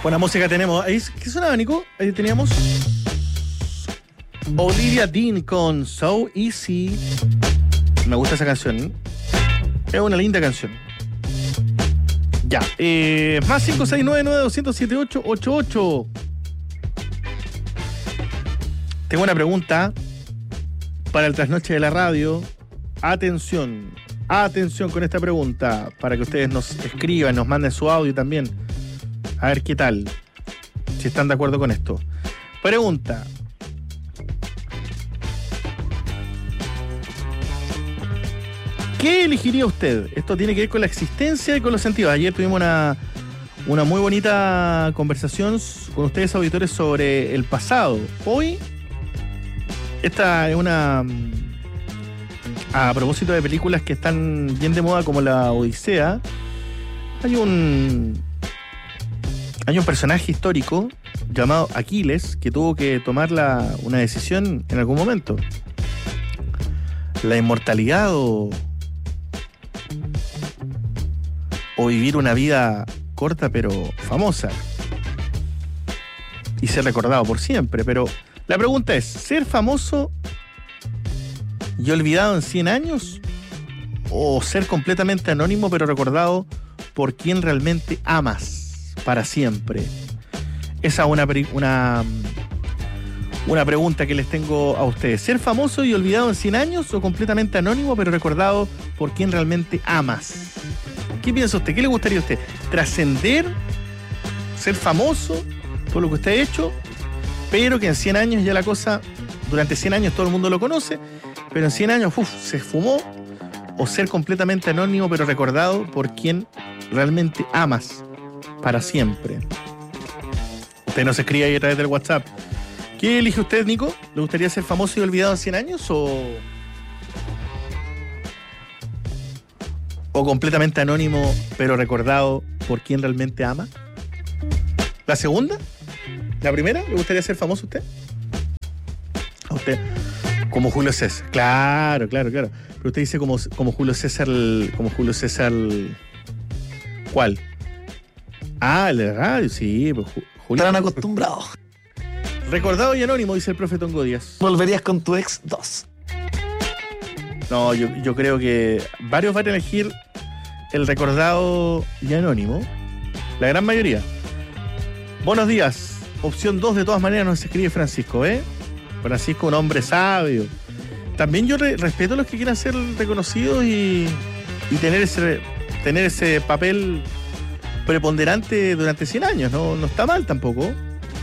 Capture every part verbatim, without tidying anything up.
Buena música tenemos. Ahí, ¿qué sonaba, Nico? Ahí teníamos Olivia Dean con So Easy. Me gusta esa canción. Es una linda canción. Ya. Eh, más cinco seis nueve nueve dos cero siete ocho ocho ocho. Tengo una pregunta para el trasnoche de la radio. Atención. Atención con esta pregunta. Para que ustedes nos escriban, nos manden su audio también. A ver qué tal. Si están de acuerdo con esto. Pregunta. ¿Qué elegiría usted? Esto tiene que ver con la existencia y con los sentidos. Ayer tuvimos una, una muy bonita conversación con ustedes, auditores, sobre el pasado. Hoy, esta es una... A propósito de películas que están bien de moda como la Odisea, hay un... Hay un personaje histórico llamado Aquiles que tuvo que tomar la, una decisión en algún momento. La inmortalidad o... o vivir una vida corta pero famosa y ser recordado por siempre. Pero la pregunta es, ¿ser famoso y olvidado en cien años o ser completamente anónimo pero recordado por quien realmente amas para siempre? Esa es una, una, una pregunta que les tengo a ustedes. ¿Ser famoso y olvidado en cien años o completamente anónimo pero recordado por quien realmente amas? ¿Qué piensa usted? ¿Qué le gustaría a usted? ¿Trascender? ¿Ser famoso por lo que usted ha hecho? Pero que en cien años ya la cosa, durante cien años todo el mundo lo conoce, pero en cien años uf, se esfumó. ¿O ser completamente anónimo pero recordado por quien realmente amas para siempre? Usted nos escribe ahí a través del WhatsApp. ¿Qué elige usted, Nico? ¿Le gustaría ser famoso y olvidado en cien años o... o completamente anónimo, pero recordado por quien realmente ama? ¿La segunda? ¿La primera? ¿Le gustaría ser famoso a usted? A usted. Como Julio César. Claro, claro, claro. Pero usted dice como, como Julio César. Como Julio César. ¿Cuál? Ah, el de radio, sí. Pues, Julio. Estarán acostumbrados. Recordado y anónimo, dice el profe Tongo Díaz. Volverías con tu ex dos. No, yo, yo creo que varios van a elegir el recordado y anónimo. La gran mayoría. Buenos días. Opción dos de todas maneras nos escribe Francisco, ¿eh? Francisco, un hombre sabio. También yo re- respeto a los que quieran ser reconocidos y, y tener ese tener ese papel preponderante durante cien años. No, no está mal tampoco.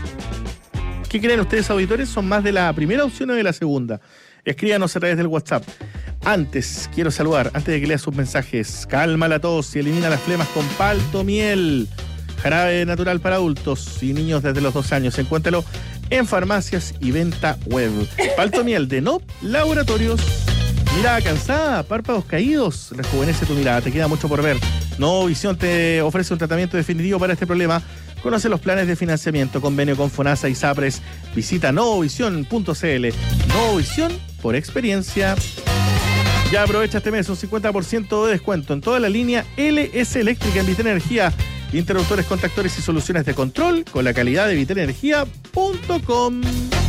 ¿Qué creen ustedes, auditores? ¿Son más de la primera opción o de la segunda? Escríbanos a través del WhatsApp. Antes, quiero saludar, antes de que lea sus mensajes, calma la tos y elimina las flemas con palto miel. Jarabe natural para adultos y niños desde los dos años. Encuéntralo en farmacias y venta web. Palto miel de N O P Laboratorios. Mirada cansada, párpados caídos. Rejuvenece tu mirada, te queda mucho por ver. Novovisión te ofrece un tratamiento definitivo para este problema. Conoce los planes de financiamiento, convenio con FONASA y SAPRES. Visita novovisión punto c l. Novovisión por experiencia. Ya aprovecha este mes un cincuenta por ciento de descuento en toda la línea L S Eléctrica en Vital Energía. Interruptores, contactores y soluciones de control con la calidad de vital energía punto com.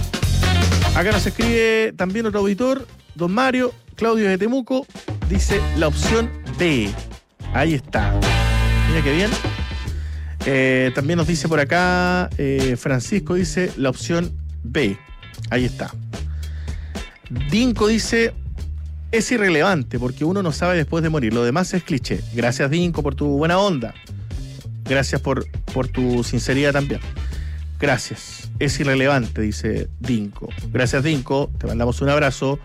Acá nos escribe también otro auditor, don Mario Claudio de Temuco. Dice la opción B. Ahí está. Mira qué bien. Eh, también nos dice por acá eh, Francisco, dice la opción B. Ahí está. Dinko dice es irrelevante porque uno no sabe después de morir. Lo demás es cliché. Gracias, Dinko, por tu buena onda. Gracias por, por tu sinceridad también. Gracias. Es irrelevante, dice Dinko. Gracias, Dinko. Te mandamos un abrazo.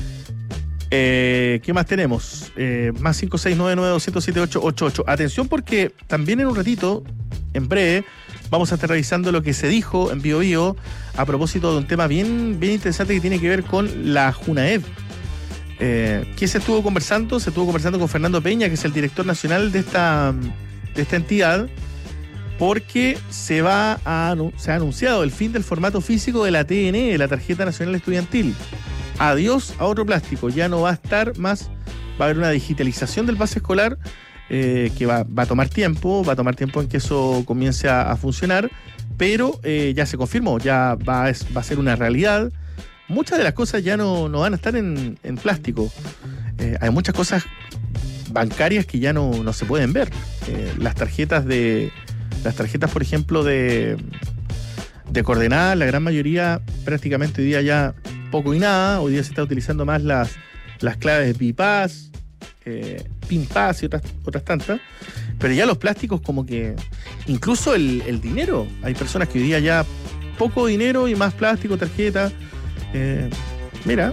Eh, ¿Qué más tenemos? Eh, más cinco seis nueve nueve dos cero siete ocho ocho ocho. Atención porque también en un ratito, en breve, vamos a estar revisando lo que se dijo en Bio Bio a propósito de un tema bien, bien interesante que tiene que ver con la Junaed. Eh, ¿Qué se estuvo conversando? Se estuvo conversando con Fernando Peña, que es el director nacional de esta, de esta entidad, porque se va a, se ha anunciado el fin del formato físico de la T N E, de la Tarjeta Nacional Estudiantil. Adiós a otro plástico, ya no va a estar más, va a haber una digitalización del pase escolar eh, que va, va a tomar tiempo, va a tomar tiempo en que eso comience a, a funcionar, pero eh, ya se confirmó, ya va, es, va a ser una realidad. Muchas de las cosas ya no, no van a estar en, en plástico. Eh, hay muchas cosas bancarias que ya no, no se pueden ver. Eh, las tarjetas de. Las tarjetas, por ejemplo, de, de coordenadas, la gran mayoría prácticamente hoy día ya poco y nada. Hoy día se está utilizando más las, las claves de BIPAS, eh, PINPAS y otras, otras tantas. Pero ya los plásticos como que... Incluso el, el dinero. Hay personas que hoy día ya poco dinero y más plástico, tarjeta. Eh, mira...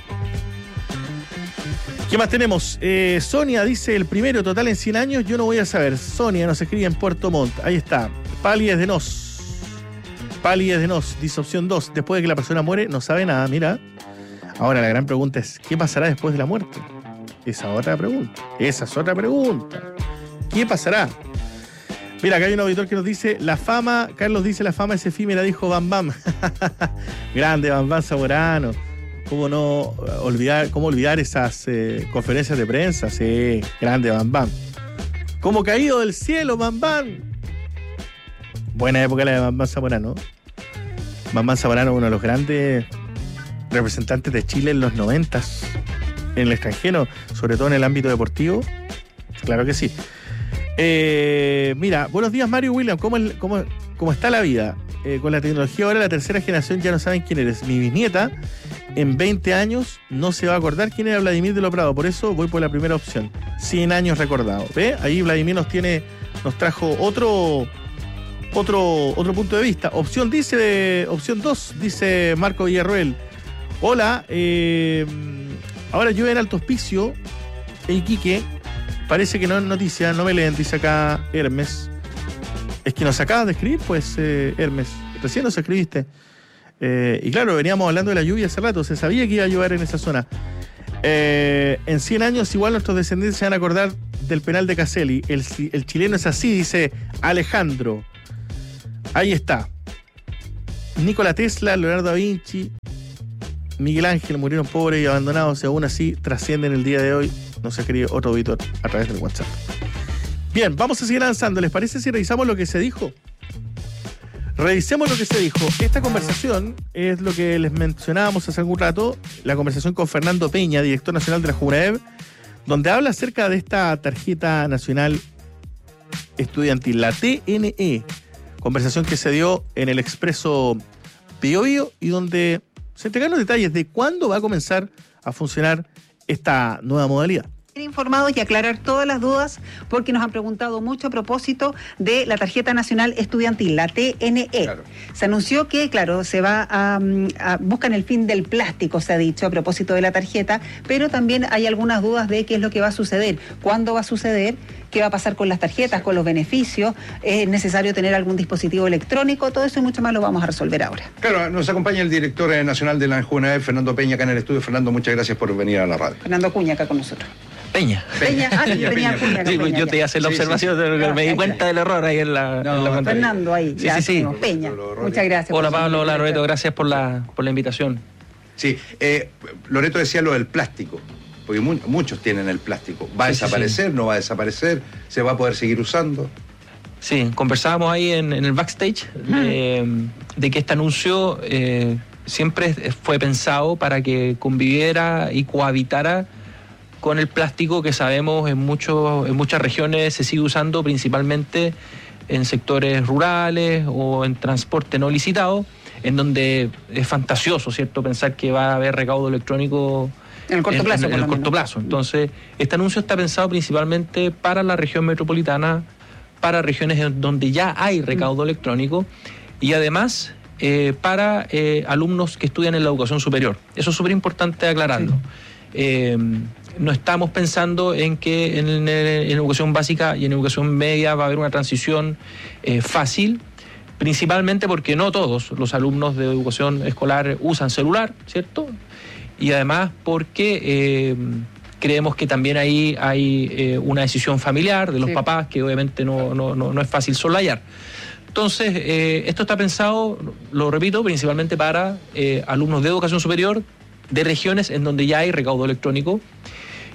¿Qué más tenemos? Eh, Sonia dice, el primero total en cien años, yo no voy a saber. Sonia nos escribe en Puerto Montt. Ahí está. Palies de nos. Palies de nos, dice opción dos. Después de que la persona muere, no sabe nada, mira. Ahora la gran pregunta es, ¿qué pasará después de la muerte? Esa otra pregunta. Esa es otra pregunta. ¿Qué pasará? Mira, acá hay un auditor que nos dice, la fama, Carlos dice, la fama es efímera, dijo Bam Bam. Grande Bam Bam Zamorano. ¿Cómo no olvidar, cómo olvidar esas eh, conferencias de prensa? Sí, grande Bam Bam. ¿Cómo caído del cielo, Bam Bam? Buena época la de Bam Bam Zamorano. Bam Bam Zamorano, uno de los grandes representantes de Chile en los noventas, en el extranjero, sobre todo en el ámbito deportivo. Claro que sí. Eh, mira, buenos días Mario William, ¿cómo, el, cómo, cómo está la vida? Eh, con la tecnología ahora la tercera generación ya no saben quién eres. Mi bisnieta en veinte años no se va a acordar quién era Vladimir de Loprado, por eso voy por la primera opción, cien años recordado. ¿Ve? Ahí Vladimir nos tiene, nos trajo otro otro otro punto de vista. Opción dice de, opción dos, dice Marco Villarroel. Hola, eh, ahora llueve en Alto Hospicio, en Iquique. Parece que no es noticia, no me leen, dice acá Hermes. Es que nos acabas de escribir, pues, eh, Hermes. Recién nos escribiste. Eh, y claro, veníamos hablando de la lluvia hace rato. Se sabía que iba a llover en esa zona. Eh, en cien años igual nuestros descendientes se van a acordar del penal de Caselli. El, el chileno es así, dice Alejandro. Ahí está. Nikola Tesla, Leonardo da Vinci, Miguel Ángel murieron pobres y abandonados y aún así trascienden el día de hoy. Nos escribe otro auditor a través del WhatsApp. Bien, vamos a seguir avanzando. ¿Les parece si revisamos lo que se dijo? Revisemos lo que se dijo. Esta conversación es lo que les mencionábamos hace algún rato, la conversación con Fernando Peña, director nacional de la Junaev, donde habla acerca de esta tarjeta nacional estudiantil, la T N E. Conversación que se dio en el Expreso Pío Pío y donde se entregaron detalles de cuándo va a comenzar a funcionar esta nueva modalidad. Informados y aclarar todas las dudas porque nos han preguntado mucho a propósito de la tarjeta nacional estudiantil, la T N E. Claro. Se anunció que, claro, se va a, a buscan el fin del plástico, se ha dicho a propósito de la tarjeta, pero también hay algunas dudas de qué es lo que va a suceder, cuándo va a suceder, qué va a pasar con las tarjetas, con los beneficios, es necesario tener algún dispositivo electrónico, todo eso y mucho más lo vamos a resolver ahora. Claro, nos acompaña el director nacional de la Junaev, Fernando Peña, acá en el estudio. Fernando, muchas gracias por venir a la radio. Fernando Cuña acá con nosotros. Peña. Peña, ah, sí, Peña, Peña, sí, Peña, yo te iba a hacer la sí, observación, sí, sí. Pero me di cuenta del error ahí en la, no, en la pantalla. Fernando ahí, sí, ya sí, sí. Peña, muchas gracias. Hola Pablo, hola Loreto, gracias por la, por la invitación. Sí, eh, Loreto decía lo del plástico, porque mu muchos tienen el plástico. ¿Va a sí, desaparecer? Sí, sí. ¿No va a desaparecer? ¿Se va a poder seguir usando? Sí, conversábamos ahí en, en el backstage de, de que este anuncio eh, siempre fue pensado para que conviviera y cohabitara con el plástico que sabemos en, muchos, en muchas regiones se sigue usando principalmente en sectores rurales o en transporte no licitado, en donde es fantasioso, ¿cierto?, pensar que va a haber recaudo electrónico en el corto plazo. En, en el corto plazo. Entonces, este anuncio está pensado principalmente para la región metropolitana, para regiones donde ya hay recaudo mm. electrónico y además eh, para eh, alumnos que estudian en la educación superior. Eso es súper importante aclararlo. Sí. Eh, no estamos pensando en que en, en, en educación básica y en educación media va a haber una transición eh, fácil, principalmente porque no todos los alumnos de educación escolar usan celular, ¿cierto? Y además porque eh, creemos que también ahí hay eh, una decisión familiar de los sí. papás que obviamente no, no, no, no es fácil soslayar. Entonces, eh, esto está pensado, lo repito, principalmente para eh, alumnos de educación superior de regiones en donde ya hay recaudo electrónico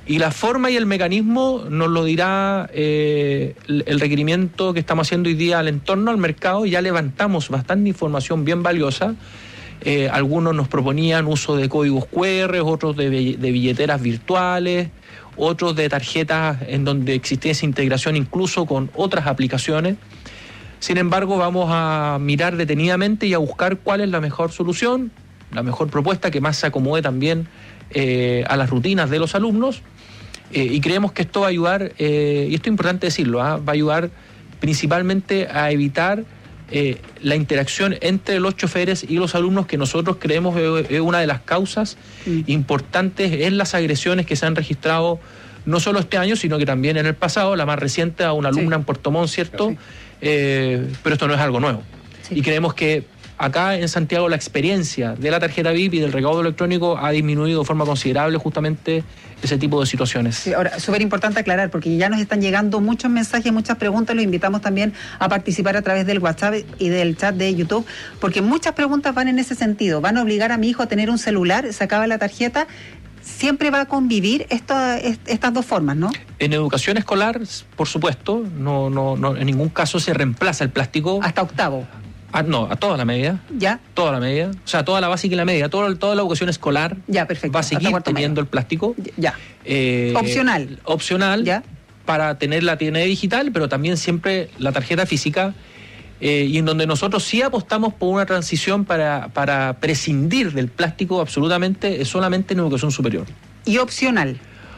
Y la forma y el mecanismo nos lo dirá eh, el, el requerimiento que estamos haciendo hoy día al entorno, al mercado. Ya levantamos bastante información bien valiosa. Eh, algunos nos proponían uso de códigos cu erre, otros de, de billeteras virtuales, otros de tarjetas en donde existía esa integración incluso con otras aplicaciones. Sin embargo, vamos a mirar detenidamente y a buscar cuál es la mejor solución, la mejor propuesta que más se acomode también eh, a las rutinas de los alumnos. Eh, y creemos que esto va a ayudar, eh, y esto es importante decirlo, ¿eh? va a ayudar principalmente a evitar eh, la interacción entre los choferes y los alumnos, que nosotros creemos es eh, una de las causas mm. importantes en las agresiones que se han registrado no solo este año, sino que también en el pasado, la más reciente a una alumna sí. en Puerto Montt, ¿cierto? Sí. Eh, pero esto no es algo nuevo. Sí. Y creemos que acá en Santiago la experiencia de la tarjeta V I P y del recaudo electrónico ha disminuido de forma considerable justamente ese tipo de situaciones. Sí, ahora, súper importante aclarar, porque ya nos están llegando muchos mensajes, muchas preguntas, los invitamos también a participar a través del WhatsApp y del chat de YouTube, porque muchas preguntas van en ese sentido. ¿Van a obligar a mi hijo a tener un celular? ¿Se acaba la tarjeta? Siempre va a convivir esto, estas dos formas, ¿no? En educación escolar, por supuesto, no, no, no, en ningún caso se reemplaza el plástico. Hasta octavo. Ah, no, a toda la media. Ya. Toda la media. O sea, toda la básica y la media. Toda, toda la educación escolar ya, perfecto. va a seguir teniendo el plástico. Ya. Eh, opcional. Opcional. Ya. Para tener la T N digital, pero también siempre la tarjeta física. Eh, y en donde nosotros sí apostamos por una transición para, para prescindir del plástico absolutamente, es solamente en educación superior. ¿Y opcional?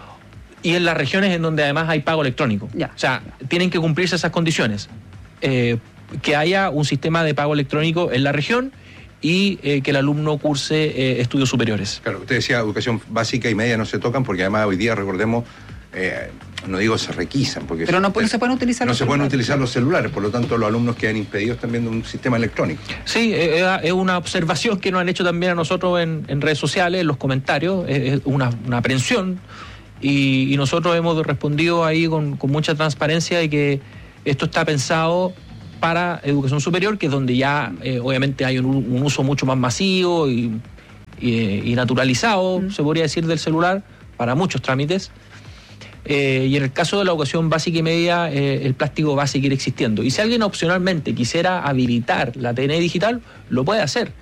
Y en las regiones en donde además hay pago electrónico. Ya. O sea, tienen que cumplirse esas condiciones. Eh, que haya un sistema de pago electrónico en la región y eh, que el alumno curse eh, estudios superiores. Claro, usted decía educación básica y media no se tocan porque además hoy día, recordemos, eh, no digo se requisan, porque pero no, no se pueden utilizar no los se celulares. pueden utilizar los celulares, por lo tanto los alumnos quedan impedidos también de un sistema electrónico. Sí, eh, es una observación que nos han hecho también a nosotros en, en redes sociales, en los comentarios, es una, una aprehensión y, y nosotros hemos respondido ahí con, con mucha transparencia de que esto está pensado para educación superior, que es donde ya eh, obviamente hay un, un uso mucho más masivo y, y, y naturalizado, mm. se podría decir, del celular para muchos trámites. Eh, y en el caso de la educación básica y media, eh, el plástico va a seguir existiendo. Y si alguien opcionalmente quisiera habilitar la T N digital, lo puede hacer.